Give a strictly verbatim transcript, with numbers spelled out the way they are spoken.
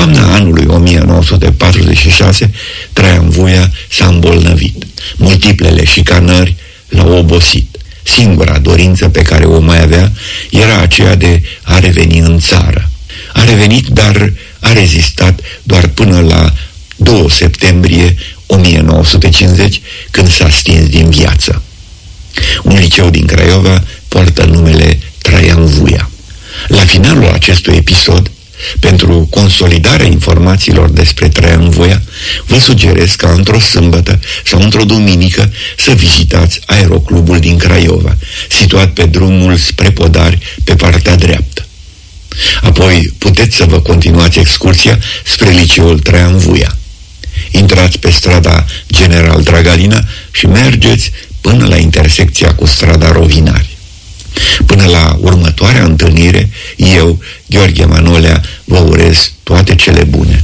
toamna anului o mie nouă sute patruzeci și șase, Traian Vuia s-a îmbolnăvit. Multiplele șicanări l-au obosit. Singura dorință pe care o mai avea era aceea de a reveni în țară. A revenit, dar a rezistat doar până la doi septembrie o mie nouă sute cincizeci, când s-a stins din viață. Un liceu din Craiova poartă numele Traian Vuia. La finalul acestui episod, pentru consolidarea informațiilor despre Traian Vuia, vă sugerez ca într-o sâmbătă sau într-o duminică să vizitați Aeroclubul din Craiova, situat pe drumul spre Podari, pe partea dreaptă. Apoi puteți să vă continuați excursia spre liceul Traian Vuia. Intrați pe strada General Dragalina și mergeți până la intersecția cu strada Rovinari. Până la următoarea întâlnire, eu, Gheorghe Manolea, vă urez toate cele bune.